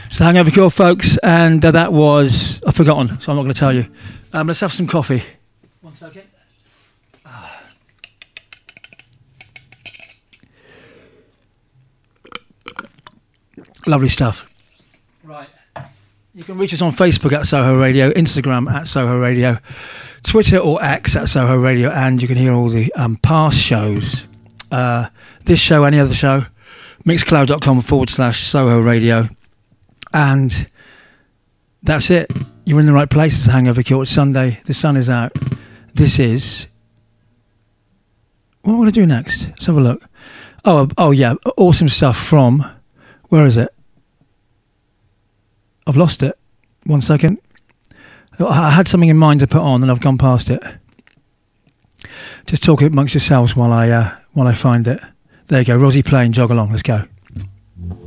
It's the Hangover Cure, folks, and that was... I've forgotten, so I'm not going to tell you. Let's have some coffee. 1 second. Lovely stuff. Right. You can reach us on Facebook at Soho Radio, Instagram at Soho Radio, Twitter or X at Soho Radio, and you can hear all the past shows. This show, any other show, mixcloud.com/Soho Radio. And that's it. You're in the right place. It's a Hangover Cure. It's Sunday. The sun is out. This is... What am I going to do next? Let's have a look. Oh yeah. Awesome stuff from... Where is it? I've lost it. 1 second. I had something in mind to put on and I've gone past it. Just talk amongst yourselves while I find it. There you go. Rosie playing Jog Along. Let's go.